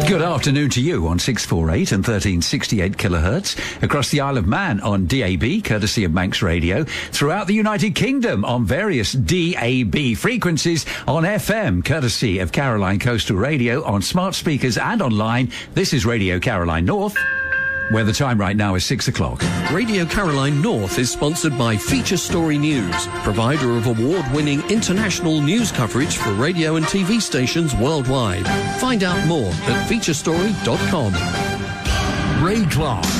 Good afternoon to you on 648 and 1368 kilohertz, across the Isle of Man on DAB, courtesy of Manx Radio, throughout the United Kingdom on various DAB frequencies, on FM, courtesy of Caroline Coastal Radio, on smart speakers and online. This is Radio Caroline North, where the time right now is 6 o'clock. Radio Caroline North is sponsored by Feature Story News, provider of award-winning international news coverage for radio and TV stations worldwide. Find out more at featurestory.com. Ray Clark